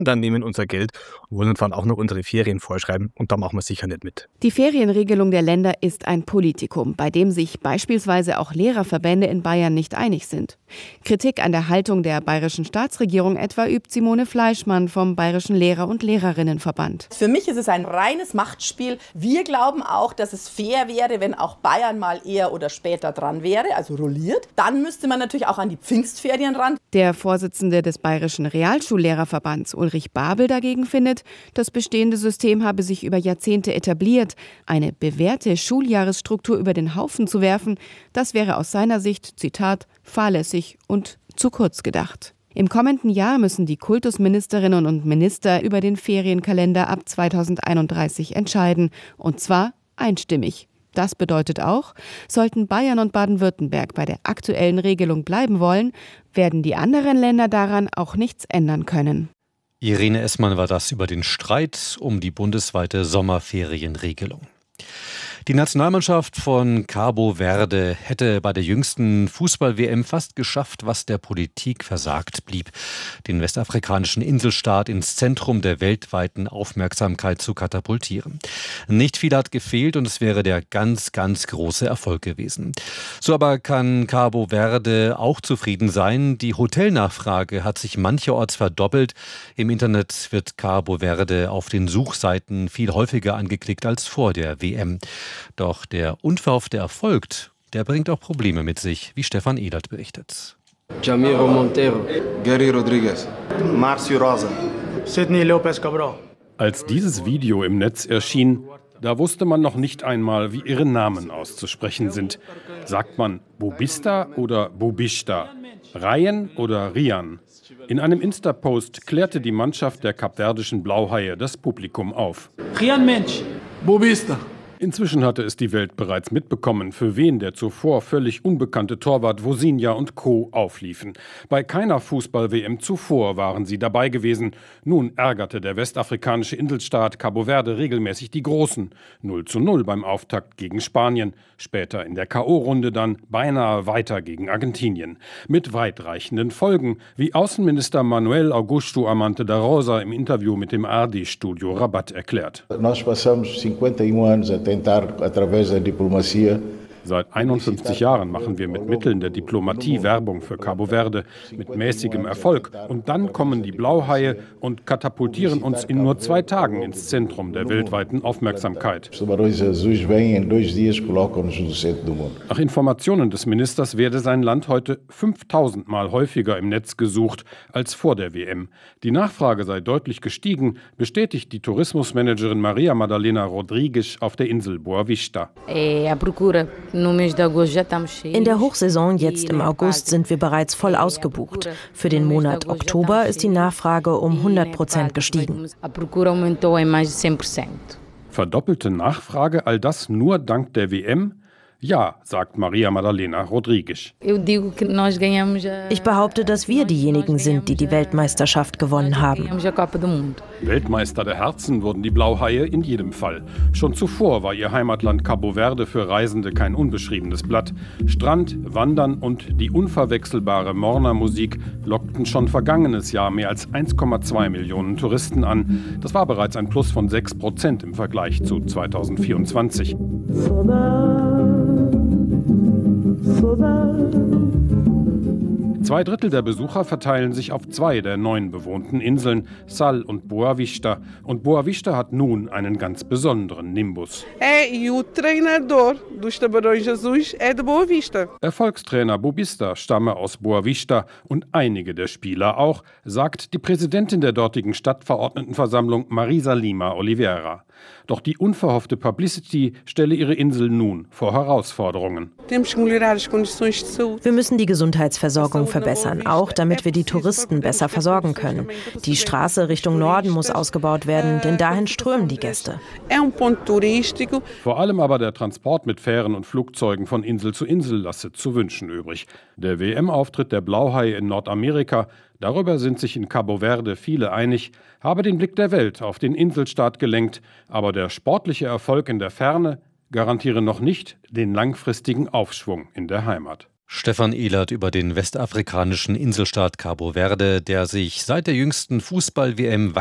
dann nehmen unser Geld und wollen uns dann auch noch unsere Ferien vorschreiben und da machen wir sicher nicht mit. Die Ferienregelung der Länder ist ein Politikum, bei dem sich beispielsweise auch Lehrerverbände in Bayern nicht einig sind. Kritik an der Haltung der bayerischen Staatsregierung etwa übt Simone Fleischmann vom Bayerischen Lehrer- und Lehrerinnenverband. Für mich ist es ein reines Machtspiel. Wir glauben auch, dass es fair wäre, wenn auch Bayern mal eher oder später dran wäre, also rolliert. Dann müsste man natürlich auch an die Pfingstferien ran. Der Vorsitzende des Bayerischen Realschullehrerverbands, Ulrich Babel, dagegen findet, das bestehende System habe sich über Jahrzehnte etabliert. Eine bewährte Schuljahresstruktur über den Haufen zu werfen, das wäre aus seiner Sicht, Zitat, fahrlässig und zu kurz gedacht. Im kommenden Jahr müssen die Kultusministerinnen und Minister über den Ferienkalender ab 2031 entscheiden, und zwar einstimmig. Das bedeutet auch, sollten Bayern und Baden-Württemberg bei der aktuellen Regelung bleiben wollen, werden die anderen Länder daran auch nichts ändern können. Irene Essmann war das über den Streit um die bundesweite Sommerferienregelung. Die Nationalmannschaft von Cabo Verde hätte bei der jüngsten Fußball-WM fast geschafft, was der Politik versagt blieb: den westafrikanischen Inselstaat ins Zentrum der weltweiten Aufmerksamkeit zu katapultieren. Nicht viel hat gefehlt und es wäre der ganz, ganz große Erfolg gewesen. So aber kann Cabo Verde auch zufrieden sein. Die Hotelnachfrage hat sich mancherorts verdoppelt. Im Internet wird Cabo Verde auf den Suchseiten viel häufiger angeklickt als vor der WM. Doch der unverhoffte Erfolg, der bringt auch Probleme mit sich, wie Stefan Ehlert berichtet. Jamiro Monteiro, Gary Rodriguez, Marcio Rosa, Sidney Lopez Cabral. Als dieses Video im Netz erschien, da wusste man noch nicht einmal, wie ihre Namen auszusprechen sind. Sagt man Bobista oder Bobista? Ryan oder Rian? In einem Insta-Post klärte die Mannschaft der kapverdischen Blauhaie das Publikum auf. Rian Mensch, Bobista. Inzwischen hatte es die Welt bereits mitbekommen, für wen der zuvor völlig unbekannte Torwart Vosinha und Co. aufliefen. Bei keiner Fußball-WM zuvor waren sie dabei gewesen. Nun ärgerte der westafrikanische Inselstaat Cabo Verde regelmäßig die Großen. 0:0 beim Auftakt gegen Spanien. Später in der K.O.-Runde dann beinahe weiter gegen Argentinien. Mit weitreichenden Folgen, wie Außenminister Manuel Augusto Amante da Rosa im Interview mit dem ARD-Studio Rabat erklärt. Nós passamos 51 anos a tentar através da diplomacia. Seit 51 Jahren machen wir mit Mitteln der Diplomatie Werbung für Cabo Verde, mit mäßigem Erfolg. Und dann kommen die Blauhaie und katapultieren uns in nur 2 Tagen ins Zentrum der weltweiten Aufmerksamkeit. Nach Informationen des Ministers werde sein Land heute 5000 Mal häufiger im Netz gesucht als vor der WM. Die Nachfrage sei deutlich gestiegen, bestätigt die Tourismusmanagerin Maria Madalena Rodrigues auf der Insel Boa Vista. In der Hochsaison jetzt im August sind wir bereits voll ausgebucht. Für den Monat Oktober ist die Nachfrage um 100% gestiegen. Verdoppelte Nachfrage, all das nur dank der WM? Ja, sagt Maria Madalena Rodrigues. Ich behaupte, dass wir diejenigen sind, die die Weltmeisterschaft gewonnen haben. Weltmeister der Herzen wurden die Blauhaie in jedem Fall. Schon zuvor war ihr Heimatland Cabo Verde für Reisende kein unbeschriebenes Blatt. Strand, Wandern und die unverwechselbare Morna-Musik lockten schon vergangenes Jahr mehr als 1,2 Millionen Touristen an. Das war bereits ein Plus von 6% im Vergleich zu 2024. 2/3 der Besucher verteilen sich auf 2 der 9 bewohnten Inseln, Sal und Boa Vista. Und Boa Vista hat nun einen ganz besonderen Nimbus. Erfolgstrainer Bobista stamme aus Boa Vista und einige der Spieler auch, sagt die Präsidentin der dortigen Stadtverordnetenversammlung Marisa Lima Oliveira. Doch die unverhoffte Publicity stelle ihre Insel nun vor Herausforderungen. Wir müssen die Gesundheitsversorgung verbessern, auch damit wir die Touristen besser versorgen können. Die Straße Richtung Norden muss ausgebaut werden, denn dahin strömen die Gäste. Vor allem aber der Transport mit Fähren und Flugzeugen von Insel zu Insel lasse zu wünschen übrig. Der WM-Auftritt der Blauhaie in Nordamerika, darüber sind sich in Cabo Verde viele einig, habe den Blick der Welt auf den Inselstaat gelenkt, aber der sportliche Erfolg in der Ferne garantiere noch nicht den langfristigen Aufschwung in der Heimat. Stefan Ehlert über den westafrikanischen Inselstaat Cabo Verde, der sich seit der jüngsten Fußball-WM